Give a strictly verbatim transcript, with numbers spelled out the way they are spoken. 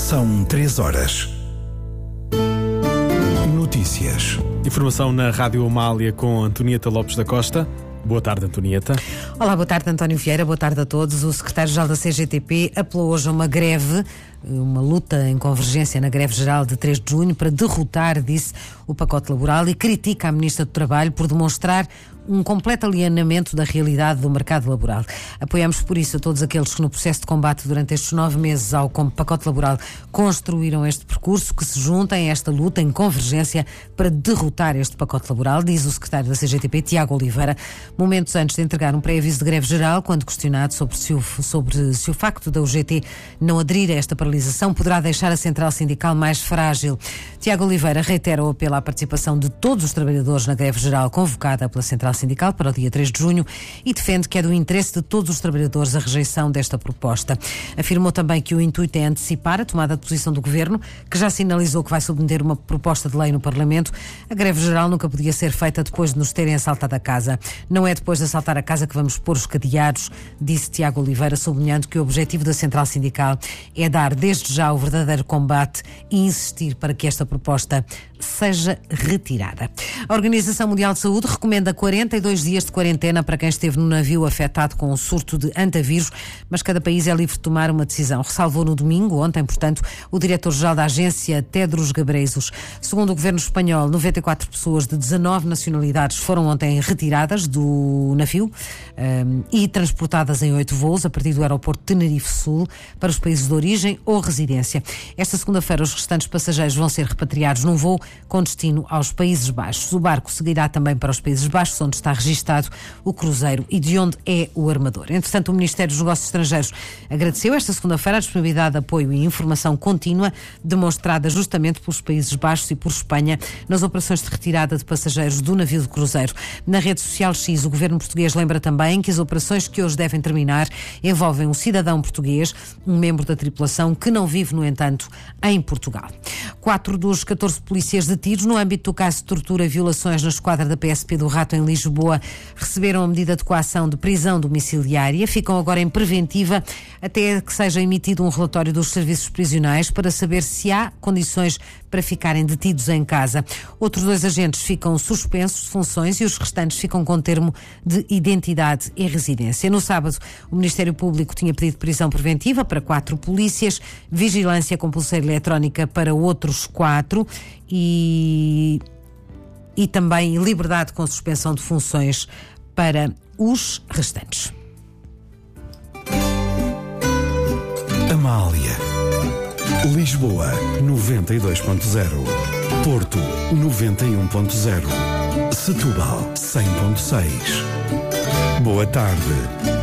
São três horas. Notícias. Informação na Rádio Amália com Antonieta Lopes da Costa. Boa tarde, Antonieta. Olá, boa tarde, António Vieira. Boa tarde a todos. O secretário-geral da C G T P apelou hoje a uma greve, uma luta em convergência na greve geral de três de junho para derrotar, disse, o pacote laboral, e critica a Ministra do Trabalho por demonstrar um completo alienamento da realidade do mercado laboral. Apoiamos por isso a todos aqueles que no processo de combate durante estes nove meses ao pacote laboral construíram este percurso, que se juntem a esta luta em convergência para derrotar este pacote laboral, diz o secretário da C G T P, Tiago Oliveira, momentos antes de entregar um pré-aviso de greve geral, quando questionado sobre se o, sobre se o facto da U G T não aderir a esta paralisação poderá deixar a central sindical mais frágil. Tiago Oliveira reitera o apelo à participação de todos os trabalhadores na greve geral convocada pela central sindical para o dia três de junho e defende que é do interesse de todos os trabalhadores a rejeição desta proposta. Afirmou também que o intuito é antecipar a tomada de posição do Governo, que já sinalizou que vai submeter uma proposta de lei no Parlamento. A greve geral nunca podia ser feita depois de nos terem assaltado a casa. Não é depois de assaltar a casa que vamos pôr os cadeados, disse Tiago Oliveira, sublinhando que o objetivo da central sindical é dar desde já o verdadeiro combate e insistir para que esta proposta seja retirada. A Organização Mundial de Saúde recomenda quarenta e dois dias de quarentena para quem esteve no navio afetado com um surto de antavírus, mas cada país é livre de tomar uma decisão. Ressalvou no domingo, ontem, portanto, o diretor-geral da agência, Tedros Ghebreyesus. Segundo o governo espanhol, noventa e quatro pessoas de dezanove nacionalidades foram ontem retiradas do navio um, e transportadas em oito voos a partir do aeroporto de Tenerife Sul para os países de origem ou residência. Esta segunda-feira, os restantes passageiros vão ser repatriados num voo com destino aos Países Baixos. O barco seguirá também para os Países Baixos, onde está registado o cruzeiro e de onde é o armador. Entretanto, o Ministério dos Negócios Estrangeiros agradeceu esta segunda-feira a disponibilidade de apoio e informação contínua demonstrada justamente pelos Países Baixos e por Espanha nas operações de retirada de passageiros do navio de cruzeiro. Na rede social X, o governo português lembra também que as operações que hoje devem terminar envolvem um cidadão português, um membro da tripulação que não vive, no entanto, em Portugal. Quatro dos catorze polícias detidos no âmbito do caso de tortura e violações na esquadra da P S P do Rato em Lisboa receberam a medida de coação de prisão domiciliária. Ficam agora em preventiva até que seja emitido um relatório dos serviços prisionais para saber se há condições para ficarem detidos em casa. Outros dois agentes ficam suspensos de funções e os restantes ficam com termo de identidade e residência. No sábado, o Ministério Público tinha pedido prisão preventiva para quatro polícias, vigilância com pulseira eletrónica para outros quatro e, e também liberdade com suspensão de funções para os restantes. Amália. Lisboa, noventa e dois ponto zero. Porto, noventa e um ponto zero. Setúbal, cem ponto seis. Boa tarde.